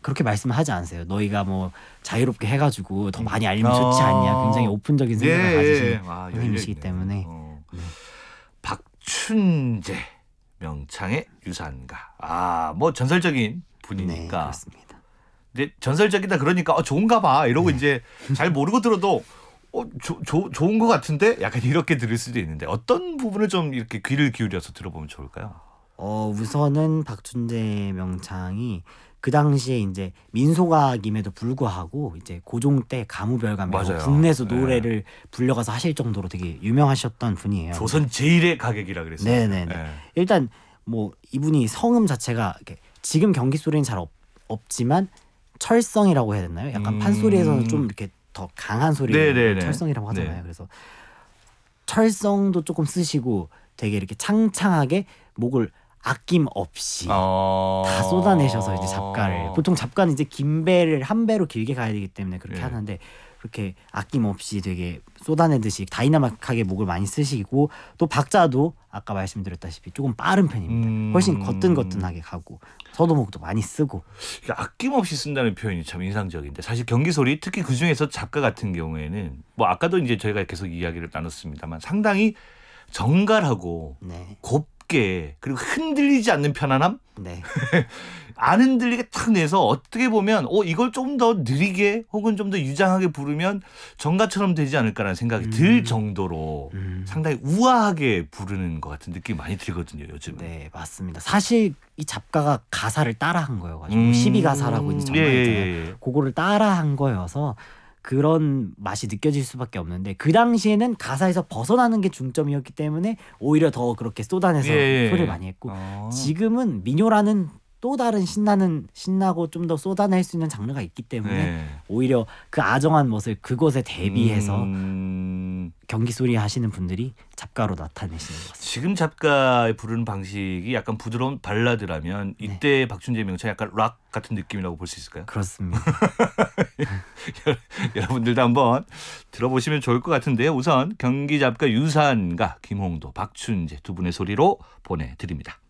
그렇게 말씀하지 않으세요. 너희가 뭐 자유롭게 해가지고 더 많이 알리면 좋지 않냐. 굉장히 오픈적인 생각을 가지신 선생님이시기 때문에. 박춘재 명창의 유산가. 뭐 전설적인 분이니까. 네, 그렇습니다. 근데 전설적이다 그러니까 좋은가 봐 이러고 이제 잘 모르고 들어도 좋은 것 같은데 약간 이렇게 들을 수도 있는데 어떤 부분을 좀 이렇게 귀를 기울여서 들어보면 좋을까요? 우선은 박춘재 명창이 그 당시에 이제 민속악임에도 불구하고 이제 고종 때 가무별감이라고 국내에서 노래를 불려가서 하실 정도로 되게 유명하셨던 분이에요. 조선 제일의 가객이라 그랬어요. 네네네. 일단 뭐 이분이 성음 자체가 이렇게 지금 경기 소리는 잘 없지만 철성이라고 해야 되나요? 약간 판소리에서는 좀 이렇게 더 강한 소리를 철성이라고 하잖아요. 그래서 철성도 조금 쓰시고 되게 이렇게 창창하게 목을 아낌없이 다 쏟아내셔서 이제 잡가를 보통 잡가는 이제 긴 배를 한 배로 길게 가야 되기 때문에 그렇게 하는데 그렇게 아낌없이 되게 쏟아내듯이 다이나믹하게 목을 많이 쓰시고 또 박자도 아까 말씀드렸다시피 조금 빠른 편입니다. 훨씬 거뜬거뜬하게 가고 서도목도 많이 쓰고. 아낌없이 쓴다는 표현이 참 인상적인데 사실 경기소리 특히 그중에서 잡가 같은 경우에는 뭐 아까도 이제 저희가 계속 이야기를 나눴습니다만 상당히 정갈하고 곱게 그리고 흔들리지 않는 편안함? 안 흔들리게 탁 내서 어떻게 보면 이걸 좀 더 느리게 혹은 좀 더 유장하게 부르면 정가처럼 되지 않을까라는 생각이 들 정도로 상당히 우아하게 부르는 것 같은 느낌이 많이 들거든요 요즘. 네 맞습니다. 사실 이 잡가가 가사를 따라한 거여가지고 12가사라고 이제 정말 있잖아요. 그거를 따라한 거여서 그런 맛이 느껴질 수밖에 없는데 그 당시에는 가사에서 벗어나는 게 중점이었기 때문에 오히려 더 그렇게 쏟아내서 소리를 많이 했고 지금은 민요라는 또 다른 신나고 좀 더 쏟아낼 수 있는 장르가 있기 때문에 오히려 그 아정한 멋을 그것에 대비해서 경기 소리 하시는 분들이 잡가로 나타내시는 것 같습니다. 지금 잡가의 부르는 방식이 약간 부드러운 발라드라면 이때 박춘재 명창 약간 락 같은 느낌이라고 볼 수 있을까요? 그렇습니다. 여러분들도 한번 들어보시면 좋을 것 같은데요. 우선 경기 잡가 유산가 김홍도, 박춘재 두 분의 소리로 보내드립니다.